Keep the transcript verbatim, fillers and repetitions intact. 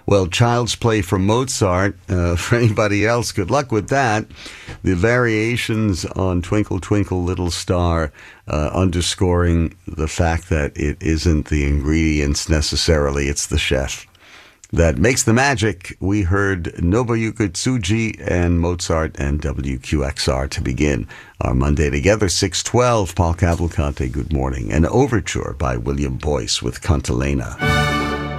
Well, Child's Play from Mozart. Uh, for anybody else, good luck with that. The variations on Twinkle, Twinkle, Little Star, uh, underscoring the fact that it isn't the ingredients necessarily, it's the chef that makes the magic. We heard Nobuyuka Tsuji and Mozart and W Q X R to begin our Monday together. six twelve, Paul Cavalcante, good morning. An overture by William Boyce with Cantilena.